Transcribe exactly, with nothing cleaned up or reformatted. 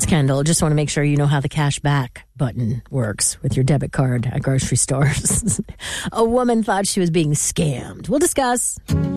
Kendall. Just want to make sure you know how the cash back button works with your debit card at grocery stores. A woman thought she was being scammed. We'll discuss.